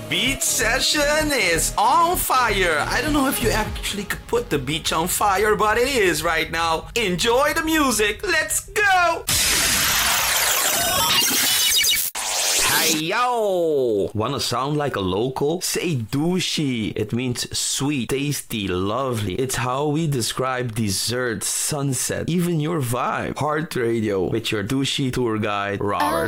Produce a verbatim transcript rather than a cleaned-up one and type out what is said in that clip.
beach session is on fire. I don't know if you actually could put the beach on fire, but it is right now. Enjoy the music. Let's go. Hey yo! Wanna sound like a local? Say douchey. It means sweet, tasty, lovely. It's how we describe dessert, sunset, even your vibe. Heart Radio with your douchey tour guide, Robert.